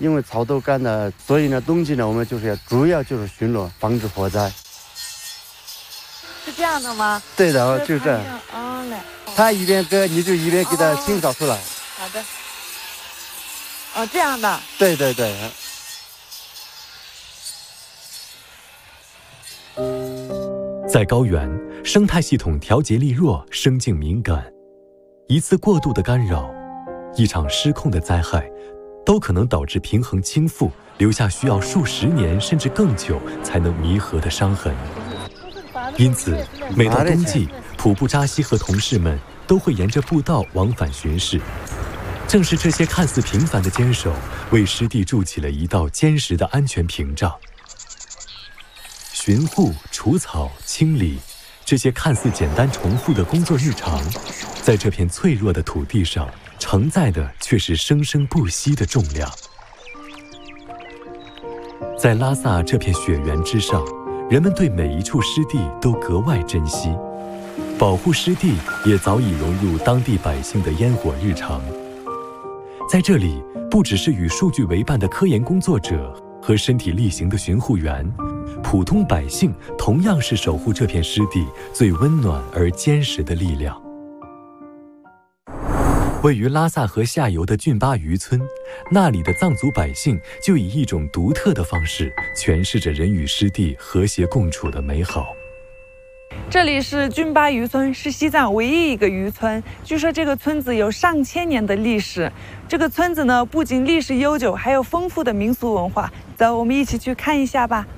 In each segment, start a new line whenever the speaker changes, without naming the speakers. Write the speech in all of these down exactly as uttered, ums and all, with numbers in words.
因为草都干了，所以呢，冬季呢，我们就是要主要就是巡逻，防止火灾。
是这样的吗？
对的，就这样。
哦，来。
他一边割，你就一边给他清扫出来。
好的。哦，这样的。
对对对。
在高原，生态系统调节力弱，生境敏感。一次过度的干扰，一场失控的灾害，都可能导致平衡倾覆，留下需要数十年甚至更久才能弥合的伤痕。因此，每到冬季，普布扎西和同事们都会沿着步道往返巡视。正是这些看似平凡的坚守，为湿地筑起了一道坚实的安全屏障。巡护、除草、清理，这些看似简单重复的工作日常，在这片脆弱的土地上，承载的却是生生不息的重量。在拉萨这片雪原之上，人们对每一处湿地都格外珍惜，保护湿地也早已融入当地百姓的烟火日常。在这里，不只是与数据为伴的科研工作者和身体力行的巡护员，普通百姓同样是守护这片湿地最温暖而坚实的力量。位于拉萨河下游的俊巴渔村，那里的藏族百姓就以一种独特的方式诠释着人与湿地和谐共处的美好。
这里是俊巴渔村，是西藏唯一一个渔村。据说这个村子有上千年的历史。这个村子呢，不仅历史悠久，还有丰富的民俗文化。走，我们一起去看一下吧。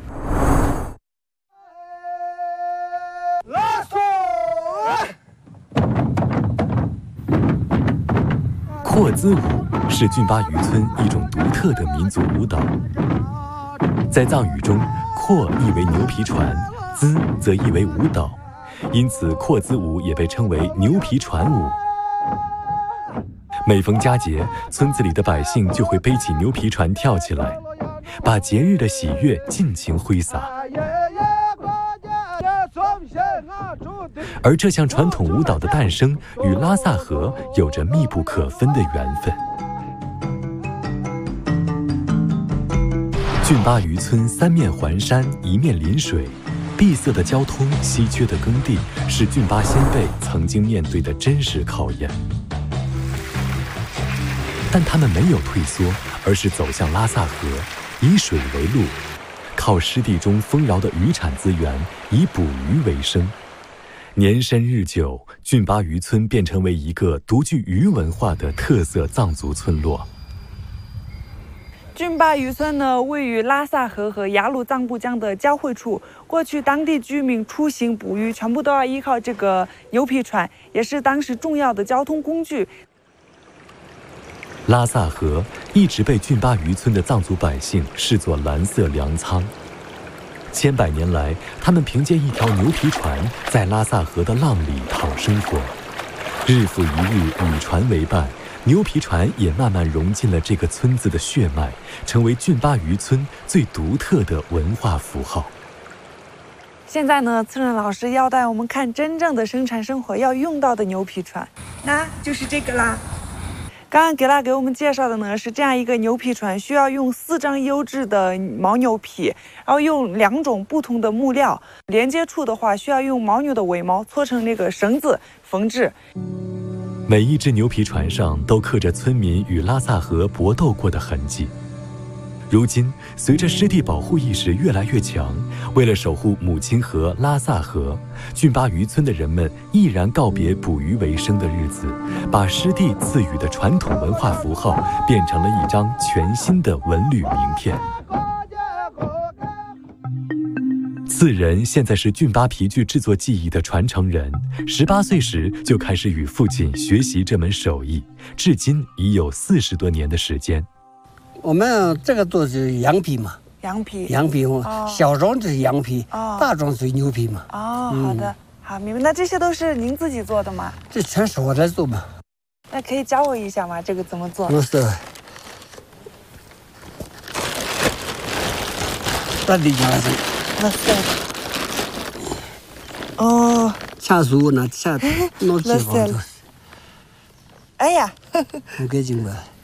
阔兹舞是俊巴渔村一种独特的民族舞蹈。在藏语中，阔意为牛皮船，兹则意为舞蹈，因此阔兹舞也被称为牛皮船舞。每逢佳节，村子里的百姓就会背起牛皮船跳起来，把节日的喜悦尽情挥洒。而这项传统舞蹈的诞生与拉萨河有着密不可分的缘分。俊巴渔村三面环山，一面临水，闭塞的交通、稀缺的耕地，是俊巴先辈曾经面对的真实考验。但他们没有退缩，而是走向拉萨河，以水为路，靠湿地中丰饶的渔产资源，以捕鱼为生。年深日久，俊巴渔村便成为一个独具渔文化的特色藏族村落。
俊巴渔村呢，位于拉萨河和雅鲁藏布江的交汇处。过去当地居民出行捕鱼，全部都要依靠这个牛皮船，也是当时重要的交通工具。
拉萨河一直被俊巴渔村的藏族百姓视作蓝色粮仓。千百年来，他们凭借一条牛皮船，在拉萨河的浪里讨生活。日复一日，以船为伴，牛皮船也慢慢融进了这个村子的血脉，成为俊巴渔村最独特的文化符号。
现在呢，次任老师要带我们看真正的生产生活要用到的牛皮船，那就是这个啦。刚刚给他给我们介绍的呢是这样一个牛皮船，需要用四张优质的牦牛皮，然后用两种不同的木料，连接处的话需要用牦牛的尾毛搓成那个绳子缝制。
每一只牛皮船上都刻着村民与拉萨河搏斗过的痕迹。如今，随着湿地保护意识越来越强，为了守护母亲河拉萨河，俊巴渔村的人们毅然告别捕鱼为生的日子，把湿地赐予的传统文化符号变成了一张全新的文旅名片。次仁现在是俊巴皮具制作技艺的传承人，十八岁时就开始与父亲学习这门手艺，至今已有四十多年的时间。
我们这个都是羊皮嘛，
羊皮，
羊皮哦，哦小种就是羊皮，
哦、
大种是牛皮嘛。
哦，嗯、好的，好，明白。那这些都是您自己做的吗？
这全是我在做嘛。
那可以教我一下吗？这个怎么做？
不是，那得讲是，
哇塞，哦，
掐树那掐，弄起好多。
哎呀，
我给进来。